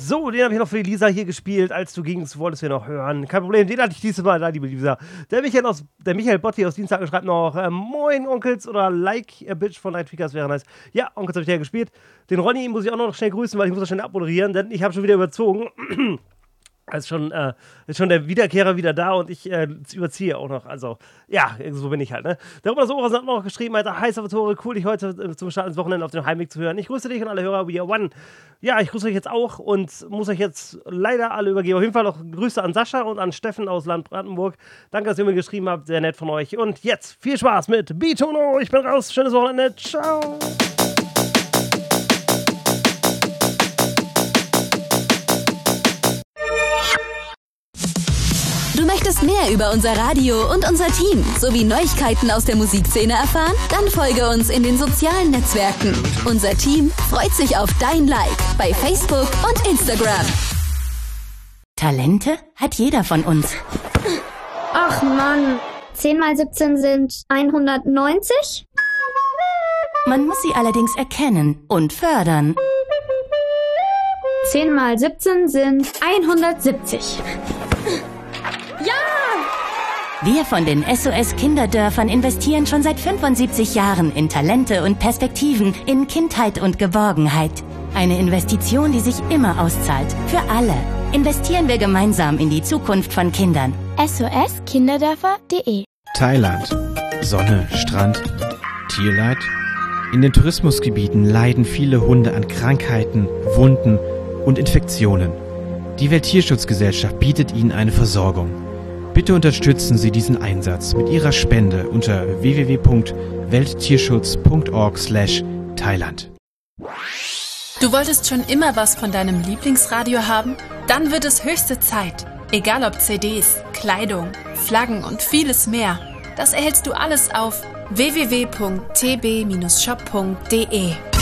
So, den habe ich noch für die Lisa hier gespielt. Als du gingst, wolltest du noch hören. Kein Problem, den hatte ich dieses Mal da, liebe Lisa. Der Michael Botti aus Dienstag schreibt noch, moin Onkels oder like a bitch von Nightfreakers wäre nice. Ja, Onkels habe ich ja gespielt. Den Ronny muss ich auch noch schnell grüßen, weil ich muss das schnell abmoderieren, denn ich habe schon wieder überzogen. Ist schon der Wiederkehrer wieder da und ich überziehe auch noch. Also, ja, so bin ich halt, ne? Darüber so hat noch geschrieben, Alter, heiß auf Tore, cool, dich heute zum Start ins Wochenende auf dem Heimweg zu hören. Ich grüße dich und alle Hörer, We Are One. Ja, ich grüße euch jetzt auch und muss euch jetzt leider alle übergeben. Auf jeden Fall noch Grüße an Sascha und an Steffen aus Land Brandenburg. Danke, dass ihr mir geschrieben habt, sehr nett von euch. Und jetzt viel Spaß mit Bitono. Ich bin raus, schönes Wochenende, ciao. Du möchtest mehr über unser Radio und unser Team sowie Neuigkeiten aus der Musikszene erfahren? Dann folge uns in den sozialen Netzwerken. Unser Team freut sich auf dein Like bei Facebook und Instagram. Talente hat jeder von uns. Ach Mann, 10 mal 17 sind 190? Man muss sie allerdings erkennen und fördern. 10 mal 17 sind 170. Ja! Wir von den SOS Kinderdörfern investieren schon seit 75 Jahren in Talente und Perspektiven, in Kindheit und Geborgenheit. Eine Investition, die sich immer auszahlt. Für alle. Investieren wir gemeinsam in die Zukunft von Kindern. SOS-Kinderdörfer.de Thailand. Sonne, Strand, Tierleid. In den Tourismusgebieten leiden viele Hunde an Krankheiten, Wunden und Infektionen. Die Welttierschutzgesellschaft bietet ihnen eine Versorgung. Bitte unterstützen Sie diesen Einsatz mit Ihrer Spende unter www.welttierschutz.org/Thailand. Du wolltest schon immer was von deinem Lieblingsradio haben? Dann wird es höchste Zeit. Egal ob CDs, Kleidung, Flaggen und vieles mehr. Das erhältst du alles auf www.tb-shop.de.